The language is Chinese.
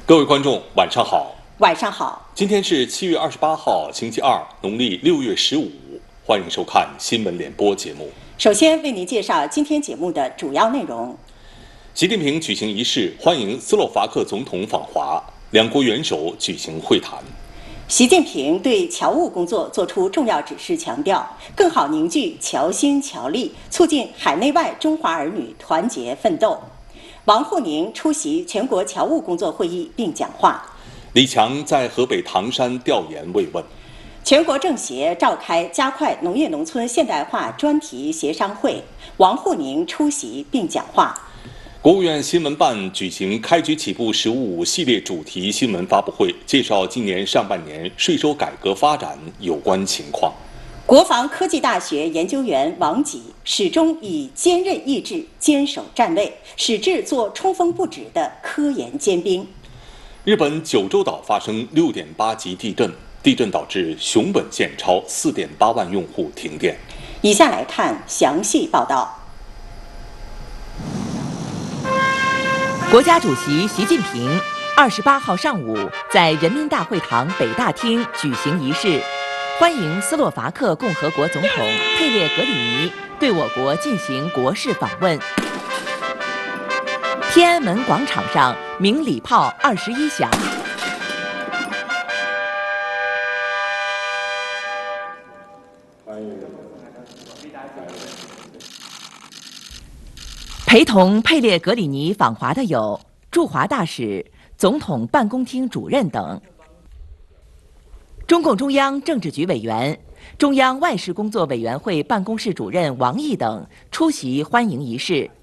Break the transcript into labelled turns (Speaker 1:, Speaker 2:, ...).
Speaker 1: 各位观众，晚上好。
Speaker 2: 晚上好。
Speaker 1: 今天是7月28号，星期二，农历6月15。欢迎收看新闻联播节目。
Speaker 2: 首先为您介绍今天节目的主要内容。
Speaker 1: 习近平举行仪式欢迎斯洛伐克总统访华，两国元首举行会谈。
Speaker 2: 习近平对侨务工作作出重要指示，强调更好凝聚侨心侨力，促进海内外中华儿女团结奋斗。王沪宁出席全国侨务工作会议并讲话。
Speaker 1: 李强在河北唐山调研慰问。
Speaker 2: 全国政协召开加快农业农村现代化专题协商会，王沪宁出席并讲话。
Speaker 1: 国务院新闻办举行开局起步“十五五”系列主题新闻发布会，介绍今年上半年税收改革发展有关情况。
Speaker 2: 国防科技大学研究员王吉始终以坚韧意志坚守站位，矢志做冲锋不止的科研尖兵。
Speaker 1: 日本九州岛发生6.8级地震，地震导致熊本县超4.8万用户停电。
Speaker 2: 以下来看详细报道。
Speaker 3: 国家主席习近平28号上午在人民大会堂北大厅举行仪式，欢迎斯洛伐克共和国总统佩列格里尼对我国进行国事访问。天安门广场上鸣礼炮21响。陪同佩列格里尼访华的有驻华大使、总统办公厅主任等。中共中央政治局委员、中央外事工作委员会办公室主任王毅等出席欢迎仪式，